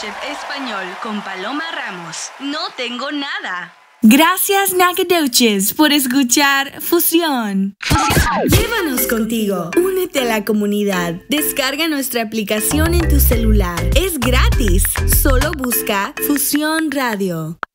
Chef Español con Paloma Ramos. No tengo nada. Gracias, Nacogdoches, por escuchar Fusión. Llévanos contigo. Únete a la comunidad. Descarga nuestra aplicación en tu celular. Es gratis. Solo busca Fusión Radio.